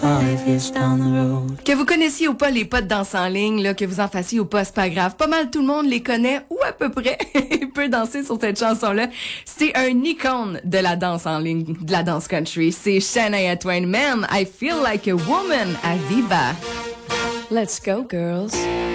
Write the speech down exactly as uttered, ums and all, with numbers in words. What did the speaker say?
five years down the road. Que vous connaissiez ou pas les pas de danse en ligne, là, que vous en fassiez ou pas, c'est pas grave. Pas mal tout le monde les connaît, ou à peu près, peut danser sur cette chanson-là. C'est un icône de la danse en ligne, de la danse country. C'est Shania Twain, Man, I Feel Like a Woman, à Viva. Let's go, girls.